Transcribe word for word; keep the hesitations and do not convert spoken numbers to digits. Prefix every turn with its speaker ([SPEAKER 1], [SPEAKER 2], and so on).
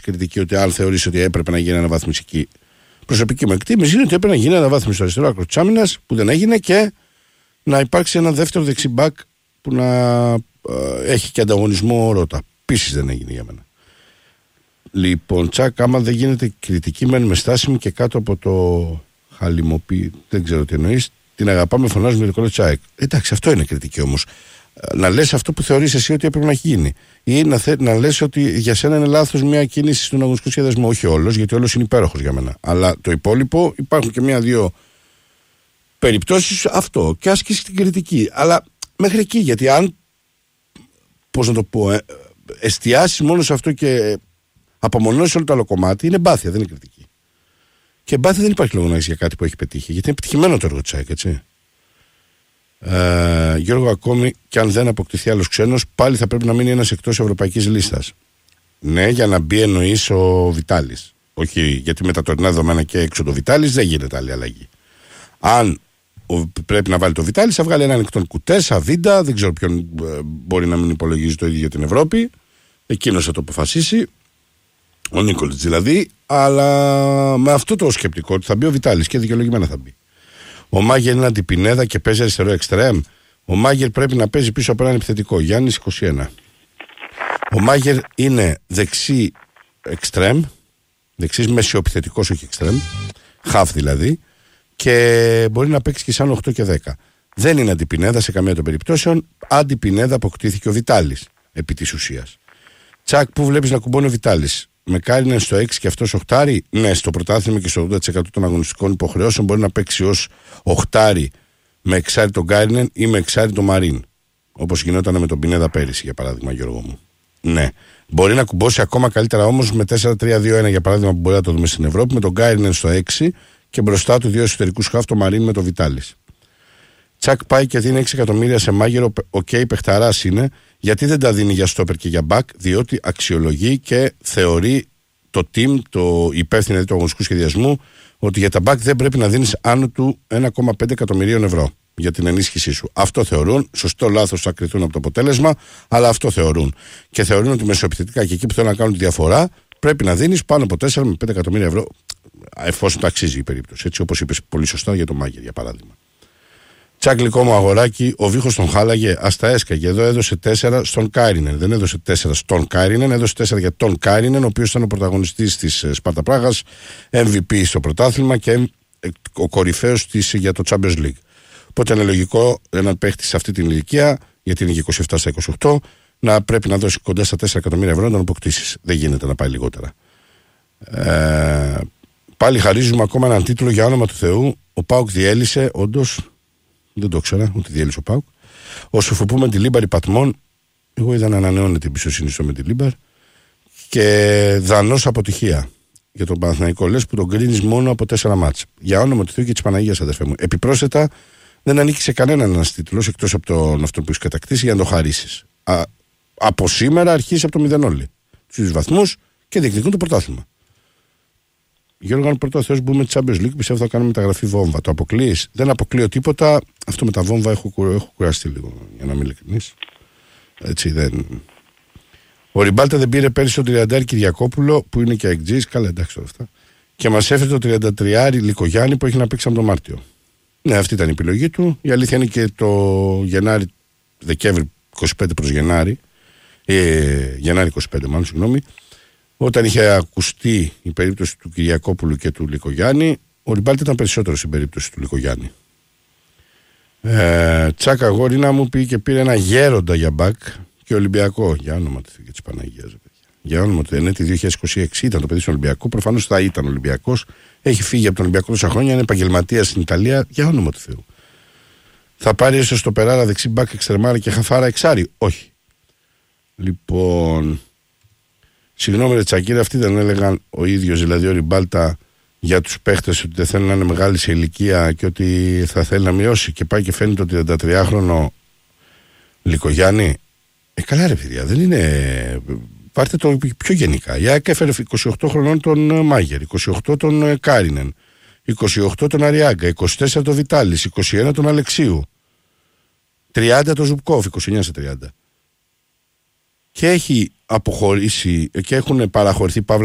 [SPEAKER 1] κριτική ότι αν θεωρείς ότι έπρεπε να γίνει αναβάθμιση εκεί. Προσωπική μου εκτίμηση είναι ότι έπρεπε να γίνει αναβάθμιση στο αριστερό άκρο της άμυνας που δεν έγινε και να υπάρξει ένα δεύτερο δεξιμπάκ που να ε, έχει και ανταγωνισμό Ρώτα. Επίσης δεν έγινε για μένα. Λοιπόν, Τσακ, άμα δεν γίνεται κριτική, μένουμε στάσιμοι και κάτω από το χαλιμοπή, δεν ξέρω τι εννοείς, την αγαπάμε, φωνάζουμε το κόλλο Τσάικ. Εντάξει, αυτό είναι κριτική όμως. Να λες αυτό που θεωρείς εσύ ότι έπρεπε να έχει γίνει. Ή να, θε, να λες ότι για σένα είναι λάθος μια κίνηση στον αγωνιστικό σχεδιασμό. Όχι όλος, γιατί όλος είναι υπέροχος για μένα. Αλλά το υπόλοιπο υπάρχουν και μια-δύο περιπτώσεις αυτό. Και άσκηση την κριτική. Αλλά μέχρι εκεί, γιατί αν, πώς να το πω, ε, εστιάσεις μόνο σε αυτό και απομονώσεις όλο το άλλο κομμάτι, είναι εμπάθεια, δεν είναι κριτική. Και εμπάθεια δεν υπάρχει λόγο να έχεις για κάτι που έχει πετύχει. Γιατί είναι επιτυχημένο το έργο Τσάικ, έτσι. Ε, Γιώργο, ακόμη και αν δεν αποκτηθεί άλλος ξένος, πάλι θα πρέπει να μείνει ένας εκτός ευρωπαϊκής λίστας. Ναι, για να μπει εννοείς ο Βιτάλης. Όχι, γιατί με τα τωρινά δεδομένα και έξω το Βιτάλης δεν γίνεται άλλη αλλαγή. Αν ο, πρέπει να βάλει το Βιτάλης, θα βγάλει έναν εκ των Κουτέσα, Βίντα, δεν ξέρω ποιον ε, μπορεί να μην υπολογίζει το ίδιο για την Ευρώπη. Εκείνος θα το αποφασίσει. Ο Νίκολιτς δηλαδή, αλλά με αυτό το σκεπτικό ότι θα μπει ο Βιτάλης και δικαιολογημένα θα μπει. Ο Μάγερ είναι αντιπινέδα και παίζει αριστερό εξτρέμ. Ο Μάγερ πρέπει να παίζει πίσω από έναν επιθετικό. Γιάννης είκοσι ένα. Ο Μάγερ είναι δεξί εξτρέμ, δεξής μεσιοεπιθετικός, όχι εξτρέμ, χαφ δηλαδή, και μπορεί να παίξει και σαν οκτώ και δέκα. Δεν είναι αντιπινέδα σε καμία των περιπτώσεων. Αντιπινέδα αποκτήθηκε ο Βιτάλης επί της ουσίας. Τσακ, που βλέπεις να κουμπώνει ο Βιτάλης. Με Κάρινεν στο έξι και αυτός οχτάρι. Ναι, στο πρωτάθλημα και στο ογδόντα τοις εκατό των αγωνιστικών υποχρεώσεων μπορεί να παίξει ως οχτάρι με εξάρι τον Κάρινεν ή με εξάρι τον Μαρίν. Όπως γινόταν με τον Πινέδα πέρυσι, για παράδειγμα, Γιώργο μου. Ναι. Μπορεί να κουμπώσει ακόμα καλύτερα όμως με τέσσερα τρία δύο ένα, για παράδειγμα, που μπορεί να το δούμε στην Ευρώπη, με τον Κάρινεν στο έξι και μπροστά του δύο εσωτερικούς χαφ, τον Μαρίν με τον Βιτάλης. Τσακ πάει και δίνει έξι εκατομμύρια σε Μάγερο. Οκ, okay, παιχταράς είναι. Γιατί δεν τα δίνει για στόπερ και για μπακ? Διότι αξιολογεί και θεωρεί το team, το υπεύθυνο δηλαδή του αγωνιστικού σχεδιασμού, ότι για τα μπακ δεν πρέπει να δίνεις άνω του ένα κόμμα πέντε εκατομμυρίων ευρώ για την ενίσχυσή σου. Αυτό θεωρούν. Σωστό, λάθος θα κριθούν από το αποτέλεσμα, αλλά αυτό θεωρούν. Και θεωρούν ότι μεσοεπιθετικά και εκεί που θέλουν να κάνουν τη διαφορά πρέπει να δίνεις πάνω από τέσσερα με πέντε εκατομμύρια ευρώ, εφόσον το αξίζει η περίπτωση. Έτσι, όπως είπες πολύ σωστά για τον Μάγερ, για παράδειγμα. Τσακ, γλυκό μου αγοράκι, ο Βίχος τον χάλαγε, ας τα έσκαγε. Εδώ έδωσε τέσσερα στον Κάρινεν. Δεν έδωσε τέσσερα στον Κάρινεν, έδωσε τέσσερα για τον Κάρινεν, ο οποίος ήταν ο πρωταγωνιστής της Σπάρτα Πράγας, εμ βι πι στο πρωτάθλημα και ο κορυφαίος της για το Champions League. Οπότε είναι λογικό έναν παίχτη σε αυτή την ηλικία, γιατί είναι και είκοσι επτά στα είκοσι οκτώ, να πρέπει να δώσει κοντά στα τέσσερα εκατομμύρια ευρώ να τον αποκτήσεις. Δεν γίνεται να πάει λιγότερα. Ε, πάλι χαρίζουμε ακόμα έναν τίτλο για όνομα του Θεού. Ο ΠΑΟΚ διέλυσε, όντως. Δεν το ήξερα, ότι διέλυσε ο ΠΑΟΚ. Ο Σοφοπού τη Λίμπαρ Πατμών. Εγώ είδα να ανανεώνει την εμπιστοσύνη στο με τη Λίμπαρ. Και δανός αποτυχία για τον Παναθηναϊκό. Λες που τον κρίνεις μόνο από τέσσερα μάτς. Για όνομα του Θεού και της Παναγίας, αδερφέ μου. Επιπρόσθετα, δεν ανήκει σε κανέναν ένας τίτλος εκτός από τον αυτό που έχει κατακτήσει για να το χαρίσεις. Α, από σήμερα αρχίζει από το μηδέν όλοι. Στους βαθμούς και διεκδικούν το πρωτάθλημα. Γιώργο, αν πρώτα Θεός μπούμε στη Champions League, πιστεύω θα κάνουμε μεταγραφή βόμβα. Το αποκλείεις? Δεν αποκλείω τίποτα. Αυτό με τα βόμβα έχω, έχω κουραστεί λίγο, για να μην ειλικρινής. Έτσι δεν. Ο Ριμπάλτα δεν πήρε πέρυσι τον τριάντα Κυριακόπουλο, που είναι και εκτζής. Καλά, εντάξει τώρα αυτά. Και μας έφερε το τριάντα τρία Λικογιάννη που έχει να παίξει από τον Μάρτιο. Ναι, αυτή ήταν η επιλογή του. Η αλήθεια είναι και το Γενάρη, Δεκέμβρη είκοσι πέντε προς Γενάρη, ε, Γενάρη είκοσι πέντε μάλλον, συγγνώμη, όταν είχε ακουστεί η περίπτωση του Κυριακόπουλου και του Λικογιάννη, ο Ριμπάλτη ήταν περισσότερο στην περίπτωση του Λικογιάννη. Ε, Τσάκα αγόρινα μου πήγε και πήρε ένα γέροντα για μπακ και Ολυμπιακό. Για όνομα του Θεού και της Παναγίας. Για όνομα του Ενέτη δύο χιλιάδες είκοσι έξι ήταν το παιδί στον Ολυμπιακό. Προφανώς θα ήταν Ολυμπιακός. Έχει φύγει από τον Ολυμπιακό τόσα χρόνια, είναι επαγγελματίας στην Ιταλία. Για όνομα του Θεού. Θα πάρει ίσως στο περάρα δεξί μπακ εξτρεμάρα και χαφάρα εξάρι? Όχι. Λοιπόν. Συγγνώμη, ρε Τσακίρα, αυτοί δεν έλεγαν ο ίδιος, δηλαδή ο Ριμπάλτα, για τους παίχτες ότι δεν θέλουν να είναι μεγάλοι σε ηλικία και ότι θα θέλει να μειώσει? Και πάει και φαίνει το τριαντατριάχρονο Λικογιάννη. Ε, καλά, ρε παιδιά, δεν είναι. Πάρτε το πιο γενικά. Η ΑΕΚ έφερε είκοσι οκτώ χρονών τον Μάγερ, είκοσι οκτώ τον Κάρινεν, είκοσι οκτώ τον Αριάγκα, είκοσι τέσσερα τον Βιτάλης, είκοσι ένα τον Αλεξίου, τριάντα τον Ζουμπκόφ, είκοσι εννιά σε τριάντα. Και έχει αποχωρήσει και έχουν παραχωρηθεί παύλα